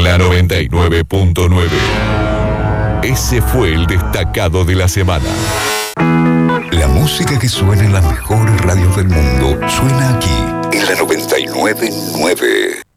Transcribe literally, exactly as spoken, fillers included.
la noventa y nueve punto nueve. Ese fue el destacado de la semana. La música que suena en las mejores radios del mundo suena aquí, en la noventa y nueve punto nueve.